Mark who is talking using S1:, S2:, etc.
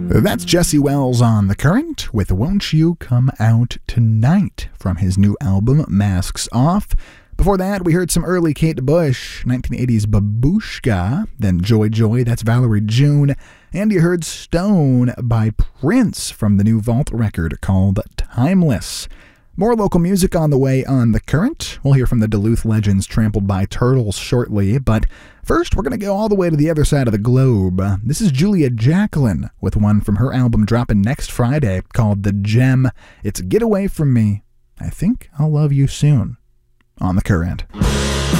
S1: That's Jesse Wells on The Current with Won't You Come Out Tonight from his new album Masks Off. Before that, we heard some early Kate Bush, 1980s Babushka, then Joy Joy, that's Valerie June, and you heard Stone by Prince from the new Vault record called Timeless. More local music on the way on The Current. We'll hear from the Duluth Legends Trampled by Turtles shortly, but first we're going to go all the way to the other side of the globe. This is Julia Jacqueline with one from her album dropping next Friday called The Gem. It's Get Away From Me. I Think I'll Love You Soon on The Current.